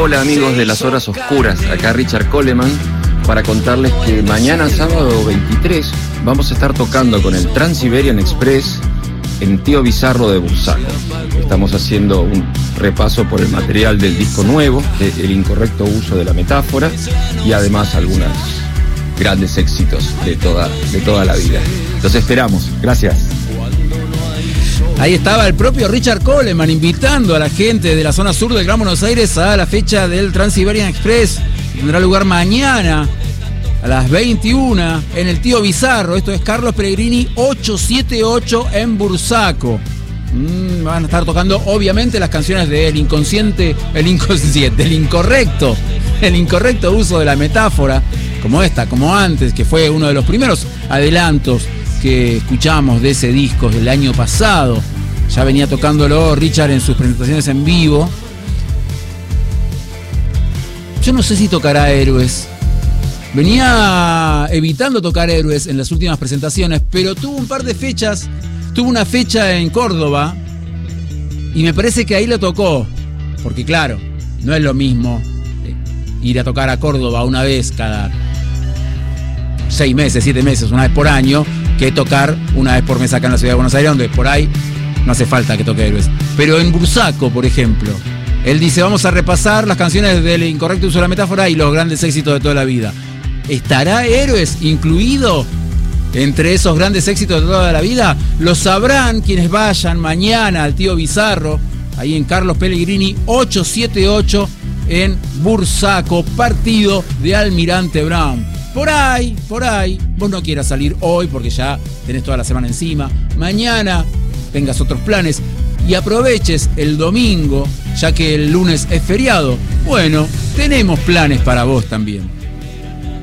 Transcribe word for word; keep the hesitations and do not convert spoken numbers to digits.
Hola amigos de las horas oscuras, acá Richard Coleman para contarles que mañana sábado veintitrés vamos a estar tocando con el Trans-Siberian Express en Tío Bizarro de Bursaco. Estamos haciendo un repaso por el material del disco nuevo, el incorrecto uso de la metáfora y además algunos grandes éxitos de toda, de toda la vida. Los esperamos, gracias. Ahí estaba el propio Richard Coleman invitando a la gente de la zona sur del Gran Buenos Aires a la fecha del Trans-Siberian Express. Tendrá lugar mañana a las veintiuna en el Tío Bizarro. Esto es Carlos Pellegrini ochocientos setenta y ocho en Bursaco. Mm, van a estar tocando obviamente las canciones del inconsciente, el inconsciente, el incorrecto, el incorrecto uso de la metáfora, como esta, como antes, que fue uno de los primeros adelantos que escuchamos de ese disco del año pasado. Ya venía tocándolo Richard en sus presentaciones en vivo. Yo no sé si tocará Héroes. Venía evitando tocar Héroes en las últimas presentaciones, pero tuvo un par de fechas. Tuvo una fecha en Córdoba y me parece que ahí lo tocó. Porque claro, no es lo mismo ir a tocar a Córdoba una vez cada seis meses, siete meses, una vez por año, que tocar una vez por mes acá en la ciudad de Buenos Aires, donde por ahí no hace falta que toque Héroes. Pero en Bursaco, por ejemplo, él dice, vamos a repasar las canciones del incorrecto uso de la metáfora y los grandes éxitos de toda la vida. ¿Estará Héroes incluido entre esos grandes éxitos de toda la vida? Lo sabrán quienes vayan mañana al Tío Bizarro, ahí en Carlos Pellegrini ochocientos setenta y ocho en Bursaco, partido de Almirante Brown. Por ahí, por ahí, vos no quieras salir hoy porque ya tenés toda la semana encima. Mañana tengas otros planes y aproveches el domingo, ya que el lunes es feriado. Bueno, tenemos planes para vos también.